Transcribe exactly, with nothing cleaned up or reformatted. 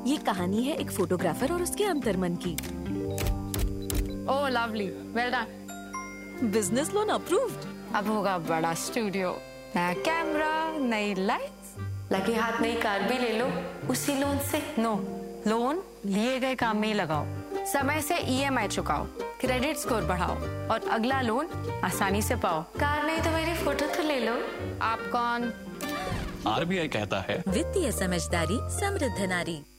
ये कहानी है एक फोटोग्राफर और उसके अंतर्मन की। ओह lovely, well done. Business loan approved. अब होगा बड़ा स्टूडियो, नया कैमरा, नई लाइट्स, लगे हाथ नई कार भी ले लो उसी लोन से। नो, लोन लिए गए काम में ही लगाओ, समय से ईएमआई चुकाओ, क्रेडिट स्कोर बढ़ाओ और अगला लोन आसानी से पाओ। कार नहीं तो मेरी फोटो तो ले लो। आप कौन? आरबीआई कहता है वित्तीय समझदारी समृद्ध नारी।